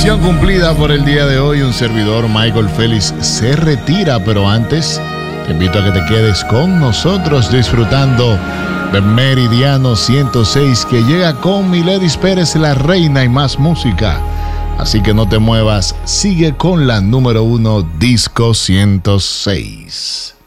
Misión cumplida por el día de hoy. Un servidor, Michael Félix, se retira, pero antes te invito a que te quedes con nosotros disfrutando de Meridiano 106, que llega con Miledis Pérez, la reina, y más música. Así que no te muevas, sigue con la número 1, Disco 106.